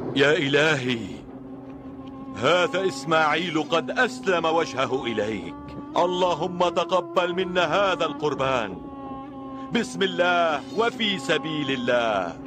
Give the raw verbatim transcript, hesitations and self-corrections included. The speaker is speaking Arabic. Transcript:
يا إلهي، هذا إسماعيل قد أسلم وجهه إليك. اللهم تقبل منا هذا القربان، بسم الله وفي سبيل الله.